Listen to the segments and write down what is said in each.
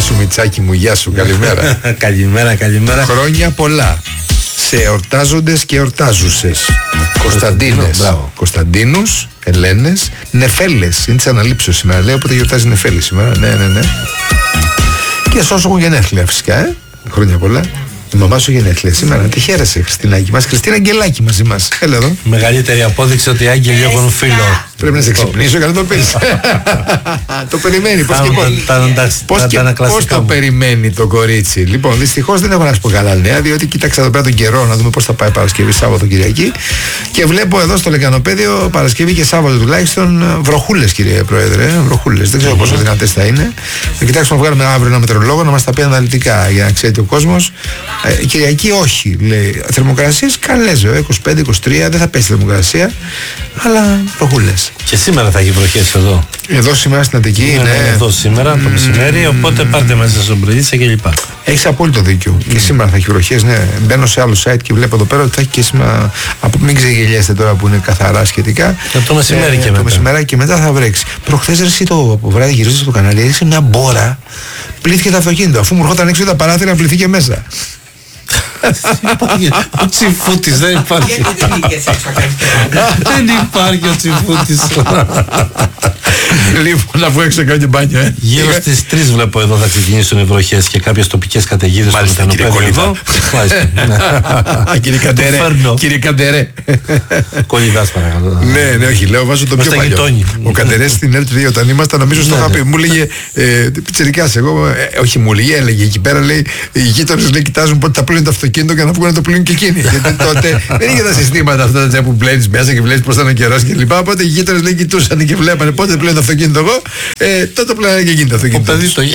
σου Μητσάκη μου, γεια σου, καλημέρα. Καλημέρα. Χρόνια πολλά σε εορτάζοντες και εορτάζουσες. Κωνσταντίνους, Ελένες, Νεφέλες. Είναι της αναλήψεως σήμερα, λέει, οπότε γιορτάζει Νεφέλη σήμερα. Ναι. Και σε όσους έχουν γενέθλια φυσικά, χρόνια πολλά. Η μαμά σου γενέθλια σήμερα, τη χαίρεσαι, Χριστινάκη μας. Χριστίνα Αγγελάκη μαζί μας. Έλα εδώ. Μεγαλύτερη απόδειξη ότι οι άγγελοι έχουν φίλο. Πρέπει να σε ξυπνήσω και να το πεις. Το περιμένει. Πώς το περιμένει το κορίτσι. Λοιπόν, δυστυχώς δεν έχω να σου πω καλά νέα, διότι κοίταξα εδώ πέρα τον καιρό να δούμε πώς θα πάει Παρασκευή, Σάββατο, Κυριακή. Και βλέπω εδώ στο Λεκανοπέδιο Παρασκευή και Σάββατο τουλάχιστον βροχούλες, κύριε Πρόεδρε. Βροχούλες. Δεν ξέρω πόσο δυνατές θα είναι. Θα κοιτάξουμε να βγάλουμε αύριο ένα μετεωρολόγο να μας τα πει αναλυτικά για να ξέρει ο κόσμος. Κυριακή όχι, λέει. Θερμοκρασίες καλές, 25-23, δεν θα πέσει θερμοκρασία, αλλά βροχούλες. Και σήμερα θα έχει βροχές εδώ. Εδώ σήμερα στην Αττική, ναι. Εδώ σήμερα το μεσημέρι, οπότε πάρτε μαζί σας ομπρελίτσα κλπ. Έχεις απόλυτο δίκιο. Και σήμερα θα έχει βροχές, ναι. Μπαίνω σε άλλο site και βλέπω εδώ πέρα ότι θα έχει και σήμερα. Μην ξεγελιέστε τώρα που είναι καθαρά σχετικά. Το μεσημέρι και μετά. Το μεσημέρι και μετά θα βρέξει. Προχθές εσύ το βράδυ γυρίζοντας στο κανάλι, έδειξε μια μπόρα. Πλήθηκε το αυτοκίνητο. Αφού μου ερχόταν έξω τα παράθυρα, πληθεί και μέσα. Ο Τσιφούτης δεν υπάρχει. Γιατί δεν είχες έξω Δεν υπάρχει ο Τσιφούτης. Λοιπόν, αφού έξω κάνει μπάνιο, Γύρω στις 3 βλέπω εδώ θα ξεκινήσουν οι βροχές και κάποιες τοπικές καταιγίδες στο Λεκανοπέδιο εδώ. Κύριε Καντερέ. Κολυδάς παρακαλώ. Ναι, όχι, λέω, βάζω το πιο παλιό. Ο Καντερέ στην ΕΡΤ2 όταν ήμασταν, νομίζω στο είχα πει. Μου έλεγε πιτσιρικάς εγώ, όχι μου έλεγε, έλεγε εκεί πέρα, λέει, οι γείτονες λέει κοιτάζουν πότε θα πλύνουν το αυτοκίνητο και να βγουν να το πλύνουν και εκείνοι. Γιατί τότε δεν είχε τα συστήματα αυτά που μπλένεις μέσα και βλέπεις πώς θα είναι ο καιρός και λοιπά. Οπότε οι γείτονες λέει κοιτούσαν και βλέπανε πότε πλύνουν το αυτοκίνητο εγώ, τότε πλύνανε και εκείνη το αυτοκίνητο. Ο παιδί το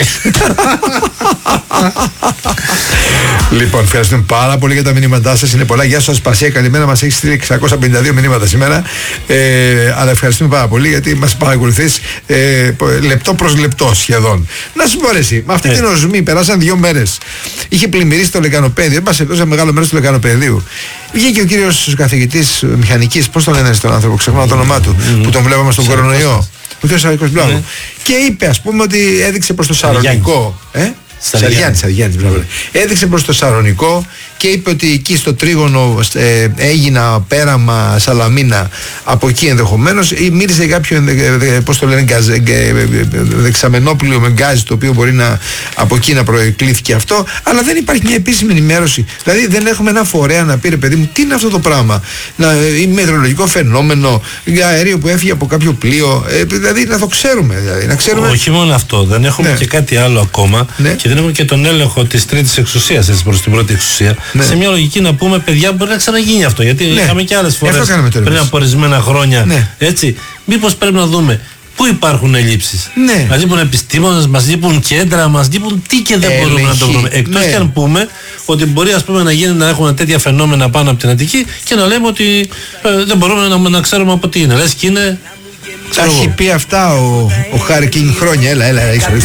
Λοιπόν, ευχαριστούμε πάρα πολύ για τα μηνύματά σας. Είναι πολλά. Γεια σας, Ασπασία. Καλημέρα. Μας έχει στείλει 652 μηνύματα σήμερα. Αλλά ευχαριστούμε πάρα πολύ γιατί μας παρακολουθείς λεπτό προς λεπτό σχεδόν. Να σου πω εσύ, με αυτή την οσμή περάσαν 2 μέρες. Είχε πλημμυρίσει το Λεκανοπέδιο. Έπασε τόσο μεγάλο μέρος του Λεκανοπεδίου. Βγήκε ο κύριος καθηγητής μηχανικής, πώς τον λένε στον άνθρωπο, ξεχνάω το όνομά του, που τον βλέπαμε στον κορονοϊό. Ο κ. Σαρικός, μπράβο. Και είπε, ας πούμε, ότι έδειξε προς το Σαρονικό. Σαριάννης, μπράβο. Έδειξε προς το Σαρονικό και είπε ότι εκεί στο τρίγωνο έγινα πέραμα Σαλαμίνα, από εκεί ενδεχομένως, ή μύρισε κάποιο, πώς το λένε, δεξαμενόπλιο με γκάζι, το οποίο μπορεί να από εκεί να προεκλήθηκε αυτό, αλλά δεν υπάρχει μια επίσημη ενημέρωση. Δηλαδή δεν έχουμε ένα φορέα να πει, ρε παιδί μου, τι είναι αυτό το πράγμα, ή μετεωρολογικό φαινόμενο, αέριο που έφυγε από κάποιο πλοίο, δηλαδή να το ξέρουμε. Δηλαδή, να ξέρουμε... Όχι μόνο αυτό, δεν έχουμε και κάτι άλλο ακόμα. Και δεν έχουμε και τον έλεγχο της τρίτης εξουσίας, έτσι, προς την πρώτη εξουσία. Σε μια λογική να πούμε, παιδιά, μπορεί να ξαναγίνει αυτό. Γιατί είχαμε και άλλες φορές πριν από ορισμένα χρόνια. Έτσι, μήπως πρέπει να δούμε πού υπάρχουν ελλείψεις. Μας λείπουν επιστήμονες, μας λείπουν κέντρα, μας λείπουν τι και δεν μπορούμε να το βρούμε. Εκτός και αν πούμε ότι μπορεί, ας πούμε, να έχουν τέτοια φαινόμενα πάνω από την Αττική και να λέμε ότι δεν μπορούμε να ξέρουμε από τι είναι. Λες και είναι. Τα έχει πει αυτά ο Χάρη Κίνγκ χρόνια. Έλα,